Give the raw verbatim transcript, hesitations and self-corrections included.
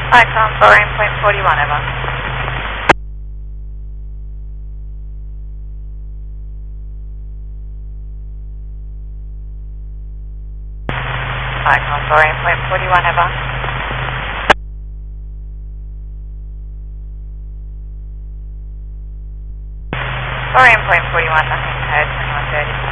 Icon Florian point forty-one, over. Icon Florian point forty-one, over. Florian point forty-one, nothing code, twenty-one thirty.